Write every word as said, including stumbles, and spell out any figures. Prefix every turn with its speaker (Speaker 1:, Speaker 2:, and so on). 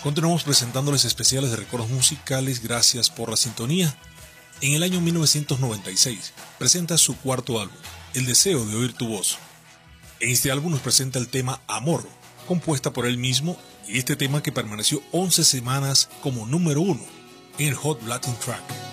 Speaker 1: Continuamos presentándoles especiales de recuerdos musicales. Gracias por la sintonía. En el año mil novecientos noventa y seis presenta su cuarto álbum, El deseo de oír tu voz. En este álbum nos presenta el tema Amor, compuesta por él mismo, y este tema que permaneció once semanas como número uno en el Hot Latin Track.